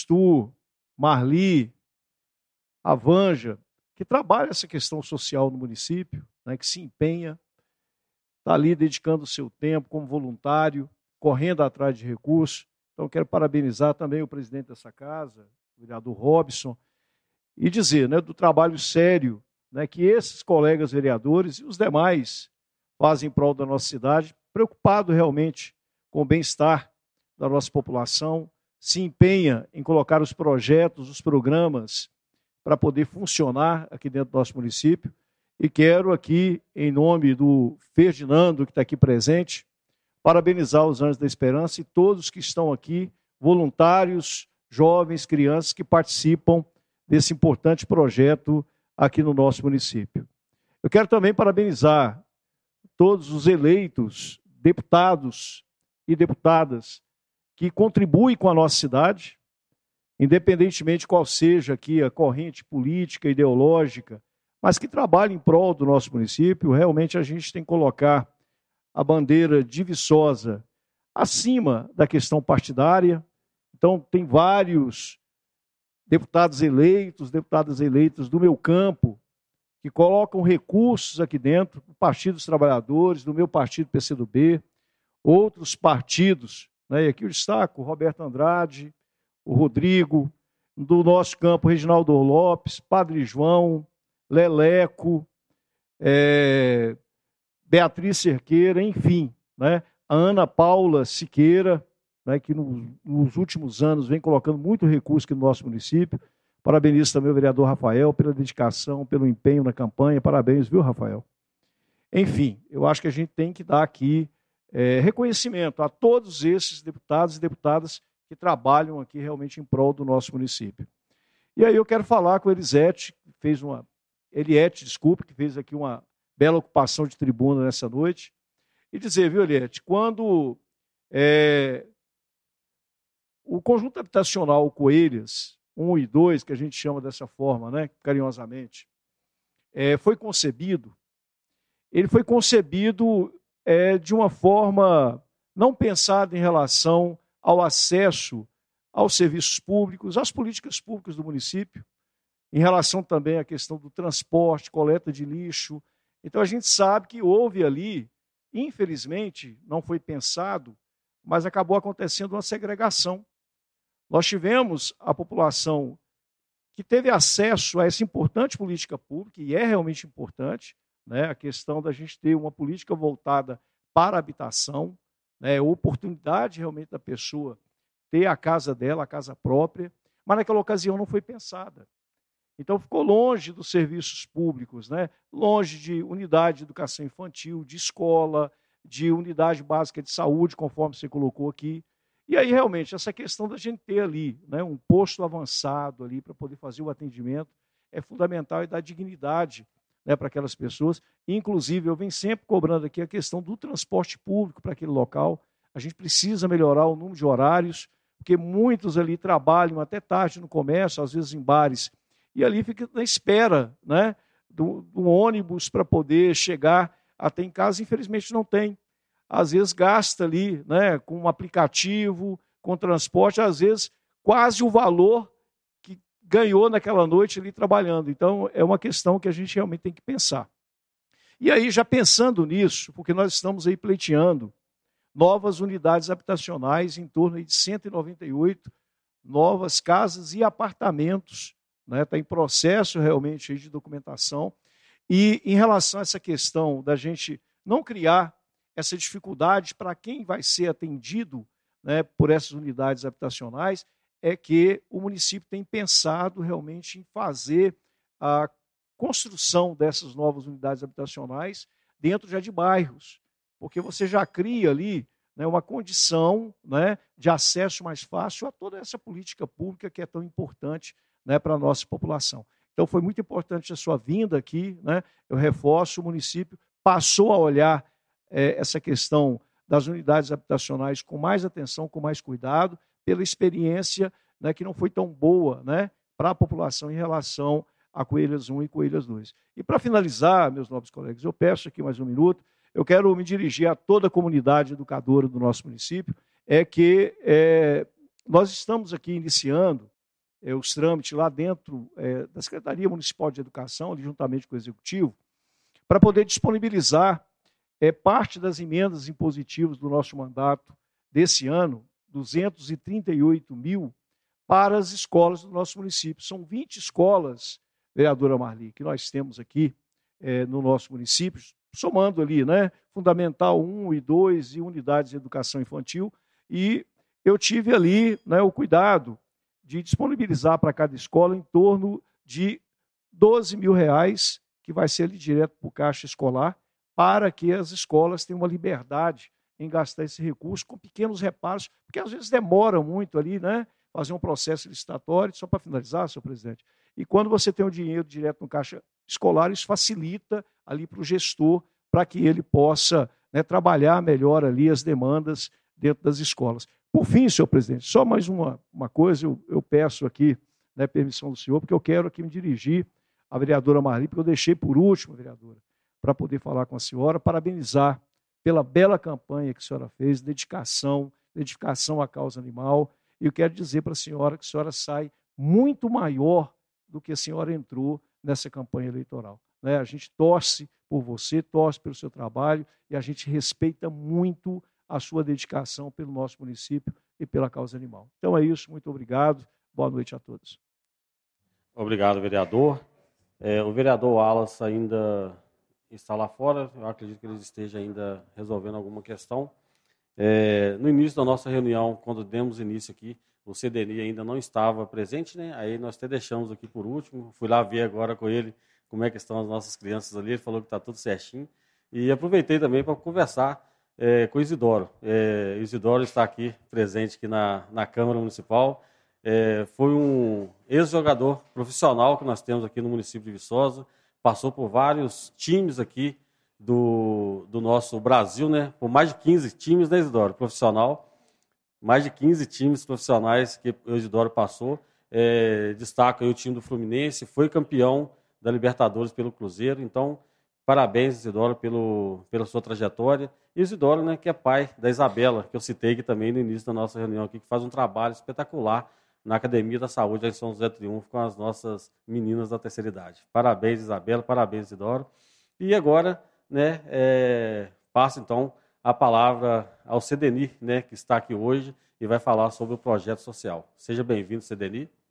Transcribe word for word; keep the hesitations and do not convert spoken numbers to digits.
Stu, Marli, a Vanja, que trabalha essa questão social no município, né, que se empenha, está ali dedicando o seu tempo como voluntário, correndo atrás de recursos. Então, quero parabenizar também o presidente dessa casa, o vereador Robson, e dizer, né, do trabalho sério, né, que esses colegas vereadores e os demais fazem em prol da nossa cidade, preocupado realmente com o bem-estar da nossa população, se empenha em colocar os projetos, os programas para poder funcionar aqui dentro do nosso município. E quero aqui, em nome do Ferdinando, que está aqui presente, parabenizar os Anjos da Esperança e todos que estão aqui, voluntários, jovens, crianças que participam desse importante projeto aqui no nosso município. Eu quero também parabenizar todos os eleitos, deputados e deputadas que contribuem com a nossa cidade, independentemente qual seja aqui a corrente política, ideológica, mas que trabalhem em prol do nosso município. Realmente a gente tem que colocar a bandeira de Viçosa acima da questão partidária. Então, tem vários deputados eleitos, deputadas eleitas do meu campo, que colocam recursos aqui dentro, do Partido dos Trabalhadores, do meu partido P C do B, outros partidos, né? E aqui eu destaco o Roberto Andrade, o Rodrigo, do nosso campo, Reginaldo Lopes, Padre João, Leleco, é, Beatriz Cerqueira, enfim, né? A Ana Paula Siqueira, né, que nos, nos últimos anos vem colocando muito recurso aqui no nosso município. Parabenizo também o vereador Rafael pela dedicação, pelo empenho na campanha. Parabéns, viu, Rafael? Enfim, eu acho que a gente tem que dar aqui é, reconhecimento a todos esses deputados e deputadas que trabalham aqui realmente em prol do nosso município. E aí eu quero falar com a Elisete, que fez uma, Eliette, desculpe, que fez aqui uma bela ocupação de tribuna nessa noite, e dizer, viu, Eliette, quando é, o conjunto habitacional Coelhas, um e dois, que a gente chama dessa forma, né, carinhosamente, é, foi concebido, ele foi concebido é, de uma forma não pensada em relação ao acesso aos serviços públicos, às políticas públicas do município, em relação também à questão do transporte, coleta de lixo. Então, a gente sabe que houve ali, infelizmente, não foi pensado, mas acabou acontecendo uma segregação. Nós tivemos a população que teve acesso a essa importante política pública, e é realmente importante, né, a questão da gente ter uma política voltada para a habitação, né, a oportunidade realmente da pessoa ter a casa dela, a casa própria, mas naquela ocasião não foi pensada. Então ficou longe dos serviços públicos, né, longe de unidade de educação infantil, de escola, de unidade básica de saúde, conforme você colocou aqui. E aí, realmente, essa questão da gente ter ali, né, um posto avançado ali para poder fazer o atendimento é fundamental e dar dignidade, né, para aquelas pessoas. Inclusive, eu venho sempre cobrando aqui a questão do transporte público para aquele local. A gente precisa melhorar o número de horários, porque muitos ali trabalham até tarde no comércio, às vezes em bares, e ali fica na espera, né, do, do ônibus para poder chegar até em casa. Infelizmente, não tem. Às vezes gasta ali, né, com um aplicativo, com transporte, às vezes quase o valor que ganhou naquela noite ali trabalhando. Então, é uma questão que a gente realmente tem que pensar. E aí, já pensando nisso, porque nós estamos aí pleiteando novas unidades habitacionais, em torno de cento e noventa e oito novas casas e apartamentos, né, está em processo realmente aí de documentação. E em relação a essa questão da gente não criar essa dificuldade para quem vai ser atendido, né, por essas unidades habitacionais, é que o município tem pensado realmente em fazer a construção dessas novas unidades habitacionais dentro já de bairros, porque você já cria ali, né, uma condição, né, de acesso mais fácil a toda essa política pública que é tão importante, né, para a nossa população. Então, foi muito importante a sua vinda aqui, né? Eu reforço, o município passou a olhar É, essa questão das unidades habitacionais com mais atenção, com mais cuidado, pela experiência, né, que não foi tão boa, né, para a população em relação a Coelhas um e Coelhas dois. E para finalizar, meus nobres colegas, eu peço aqui mais um minuto, eu quero me dirigir a toda a comunidade educadora do nosso município, é que é, nós estamos aqui iniciando é, os trâmites lá dentro é, da Secretaria Municipal de Educação, ali juntamente com o Executivo, para poder disponibilizar é, parte das emendas impositivas do nosso mandato desse ano, duzentos e trinta e oito mil, para as escolas do nosso município. São vinte escolas, vereadora Marli, que nós temos aqui é, no nosso município, somando ali, né, Fundamental um e dois e unidades de educação infantil, e eu tive ali, né, o cuidado de disponibilizar para cada escola em torno de doze mil reais, que vai ser ali direto para o caixa escolar, para que as escolas tenham uma liberdade em gastar esse recurso com pequenos reparos, porque às vezes demora muito ali, né, fazer um processo licitatório, só para finalizar, senhor presidente. E quando você tem o dinheiro direto no caixa escolar, isso facilita ali para o gestor, para que ele possa, né, trabalhar melhor ali as demandas dentro das escolas. Por fim, senhor presidente, só mais uma, uma coisa, eu, eu peço aqui, né, permissão do senhor, porque eu quero aqui me dirigir à vereadora Marli, porque eu deixei por último, vereadora, para poder falar com a senhora, parabenizar pela bela campanha que a senhora fez, dedicação, dedicação à causa animal, e eu quero dizer para a senhora que a senhora sai muito maior do que a senhora entrou nessa campanha eleitoral. Né? A gente torce por você, torce pelo seu trabalho e a gente respeita muito a sua dedicação pelo nosso município e pela causa animal. Então é isso, muito obrigado, boa noite a todos. Obrigado, vereador. É, o vereador Wallace ainda está lá fora, eu acredito que ele esteja ainda resolvendo alguma questão. É, no início da nossa reunião, quando demos início aqui, o C D N I ainda não estava presente, né? Aí nós até deixamos aqui por último, fui lá ver agora com ele como é que estão as nossas crianças ali, ele falou que está tudo certinho, e aproveitei também para conversar é, com o Isidoro. É, o Isidoro está aqui, presente aqui na, na Câmara Municipal, é, foi um ex-jogador profissional que nós temos aqui no município de Viçosa, passou por vários times aqui do, do nosso Brasil, né? Por mais de quinze times, né, Isidoro? Profissional, mais de quinze times profissionais que o Isidoro passou. É, destaca aí o time do Fluminense, foi campeão da Libertadores pelo Cruzeiro. Então, parabéns, Isidoro, pelo, pela sua trajetória. E Isidoro, né, que é pai da Isabela, que eu citei aqui também no início da nossa reunião aqui, que faz um trabalho espetacular na Academia da Saúde em São José do Triunfo com as nossas meninas da terceira idade. Parabéns, Isabela, parabéns, Isidoro. E agora, né, é, passo então a palavra ao C D N I, né, que está aqui hoje e vai falar sobre o projeto social. Seja bem-vindo, C D N I.